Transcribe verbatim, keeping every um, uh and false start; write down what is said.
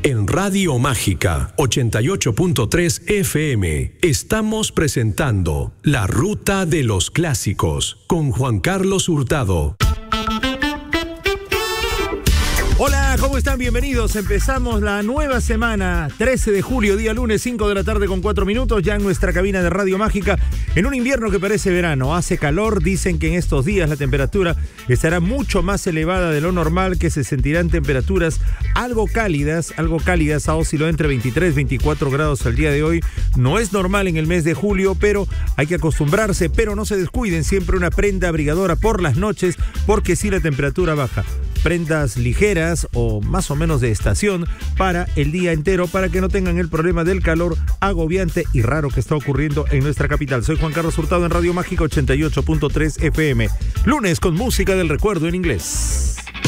En Radio Mágica ochenta y ocho punto tres F M estamos presentando La Ruta de los Clásicos con Juan Carlos Hurtado. Hola, ¿cómo están? Bienvenidos. Empezamos la nueva semana, trece de julio, día lunes, cinco de la tarde con cuatro minutos, ya en nuestra cabina de Radio Mágica, en un invierno que parece verano. Hace calor, dicen que en estos días la temperatura estará mucho más elevada de lo normal, que se sentirán temperaturas algo cálidas, algo cálidas, ha oscilado entre veintitrés y veinticuatro grados al día de hoy. No es normal en el mes de julio, pero hay que acostumbrarse, pero no se descuiden, siempre una prenda abrigadora por las noches, porque si la temperatura baja. Prendas ligeras o más o menos de estación para el día entero, para que no tengan el problema del calor agobiante y raro que está ocurriendo en nuestra capital. Soy Juan Carlos Hurtado en Radio Mágica ochenta y ocho punto tres F M. Lunes con música del recuerdo en inglés.